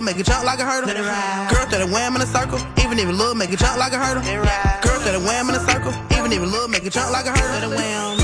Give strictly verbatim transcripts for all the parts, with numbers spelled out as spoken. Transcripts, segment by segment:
Make it jump like a hurdle. Girl that a wham in a circle, even if it little, make it jump like a hurdle. Girl that a wham in a circle, even if it little, make it jump like a hurdle.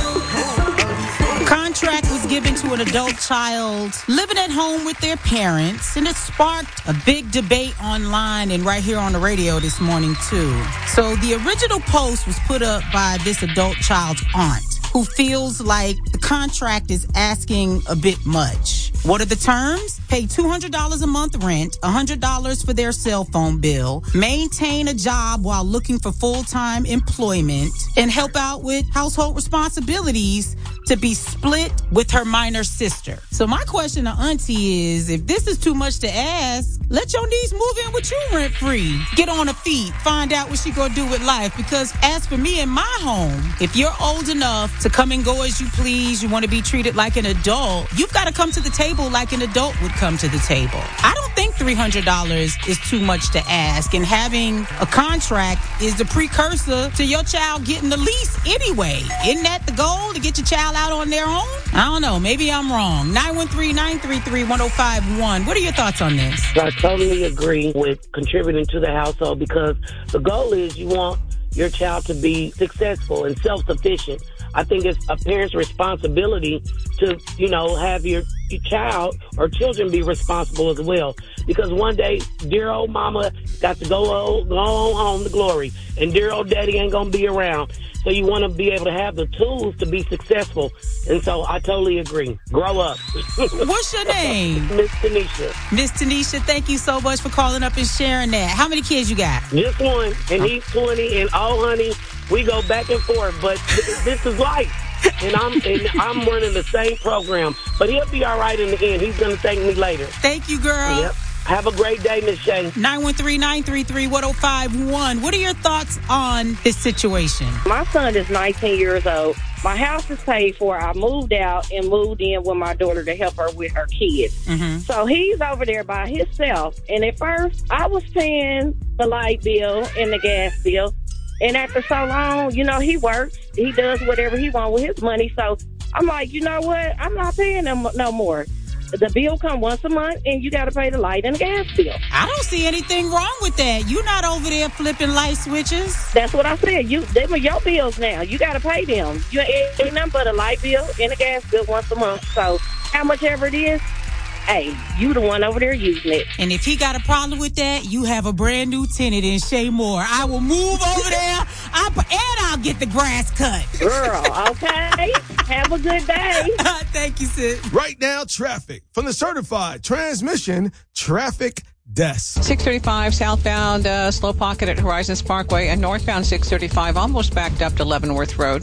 Contract was given to an adult child living at home with their parents, and it sparked a big debate online and right here on the radio this morning too. So the original post was put up by this adult child's aunt, who feels like the contract is asking a bit much. What are the terms? Pay two hundred dollars a month rent, one hundred dollars for their cell phone bill, maintain a job while looking for full-time employment, and help out with household responsibilities to be split with her minor sister. So my question to Auntie is, if this is too much to ask, let your niece move in with you rent-free. Get on her feet, find out what she gonna do with life. Because as for me in my home, if you're old enough to come and go as you please, you want to be treated like an adult, you've got to come to the table like an adult would come to the table. I don't think three hundred dollars is too much to ask, and having a contract is the precursor to your child getting the lease anyway. Isn't that the goal, to get your child out on their own? I don't know. Maybe I'm wrong. nine one three, nine three three, one oh five one. What are your thoughts on this? I totally agree with contributing to the household, because the goal is you want your child to be successful and self-sufficient. I think it's a parent's responsibility to, you know, have your, your child or children be responsible as well. Because one day, dear old mama got to go, go on home to glory, and dear old daddy ain't going to be around. So you want to be able to have the tools to be successful. And so I totally agree. Grow up. What's your name? Miss Tanisha. Miss Tanisha, thank you so much for calling up and sharing that. How many kids you got? Just one, and he's twenty, and oh, honey, we go back and forth, but th- this is life. And I'm and I'm running the same program. But he'll be all right in the end. He's going to thank me later. Thank you, girl. Yep. Have a great day, Miss Shay. nine one three, nine three three, one oh five one. What are your thoughts on this situation? My son is nineteen years old. My house is paid for. I moved out and moved in with my daughter to help her with her kids. Mm-hmm. So he's over there by himself. And at first, I was paying the light bill and the gas bill. And after so long, you know, he works. He does whatever he wants with his money. So I'm like, you know what? I'm not paying them no more. The bill come once a month, and you got to pay the light and the gas bill. I don't see anything wrong with that. You're not over there flipping light switches. That's what I said. You, them are your bills now. You got to pay them. You ain't, ain't nothing but a light bill and a gas bill once a month. So how much ever it is, hey, you the one over there using it. And if he got a problem with that, you have a brand new tenant in Shay Moore. I will move over there, I, and I'll get the grass cut. Girl, okay. Have a good day. Thank you, sis. Right now, traffic from the certified transmission traffic desk. six thirty-five southbound, uh, slow pocket at Horizons Parkway, and northbound six thirty-five almost backed up to Leavenworth Road.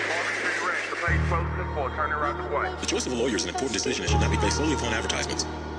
The choice of a lawyer is an important decision and should not be based solely upon advertisements.